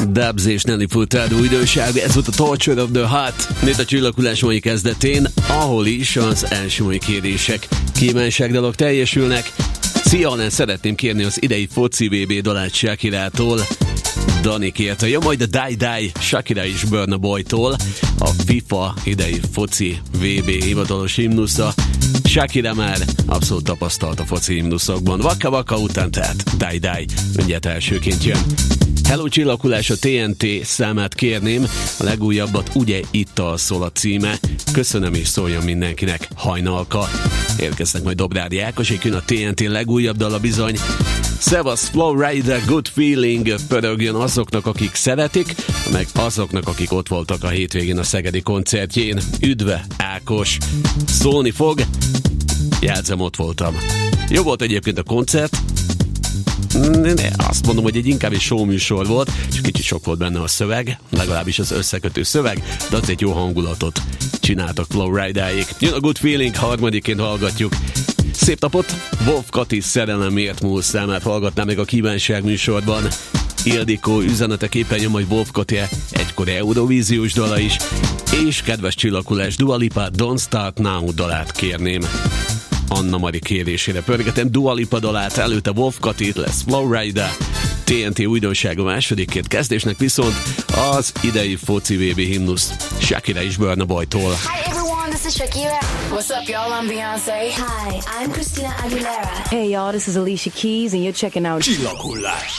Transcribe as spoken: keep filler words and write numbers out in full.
Dubs és Nelly Furtado újdonság, ez volt a Torture of the Heart, itt a csillaghullás mai kezdetén, ahol is az első mai kérések, kívánságdalok teljesülnek. Szia, Alen, szeretném kérni az idei foci vé bé dalát Shakirától. Dani kérte, ja, majd a Die Die Shakira és Burna Boytól, a FIFA idei foci vé bé hivatalos himnusza. Shakira már abszolút tapasztalt a foci himnuszokban. Waka Waka után tehát Die Die mindjárt elsőként jön. Hello Csillaghullás, a té en té számát kérném, a legújabbat Ugye itt alszol a címe. Köszönöm és szóljon mindenkinek, Hajnalka. Érkeznek majd Dobrádi Ákosék, jön a té en té legújabb dala bizony. Szevasz, Flowrider, Good Feeling pörögjön azoknak, akik szeretik, meg azoknak, akik ott voltak a hétvégén a szegedi koncertjén. Üdve, Ákos, szólni fog, jelzem, ott voltam. Jó volt egyébként a koncert, ne, azt mondom, hogy egy inkább egy show műsor volt, és kicsit sok volt benne a szöveg, legalábbis az összekötő szöveg, de azért jó hangulatot csináltak Flowriderék. Jön a Good Feeling, harmadiként hallgatjuk. Szép napot! Wolf Kati Szerelemért múlt számát hallgatnám meg a kívánság műsorban. Ildikó üzeneteképpen jön majd Wolf Kati egykori Eurovíziós dala is, és kedves Csillaghullás, Dua Lipa Don't Start Now dalát kérném. Anna Mari kérésére pörgetem Dua Lipa dalát, előtte Wolf Kati, lesz Flowrider, té en té újdonsága másodikként, kezdésnek viszont az idei foci vé bé himnusz Shakira és Burna Boytól. Hi everyone, this is Shakira. What's up y'all, I'm Beyoncé. Hi, I'm Christina Aguilera. Hey y'all, this is Alicia Keys and you're checking out Csillaghullás.